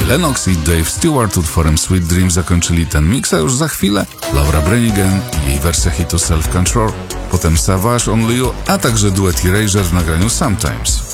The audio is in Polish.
Lennox i Dave Stewart utworem Sweet Dream zakończyli ten mix, a już za chwilę Laura Branigan i jej wersja hitu Self Control, potem Savage, Only You, a także duet Erasure w nagraniu Sometimes.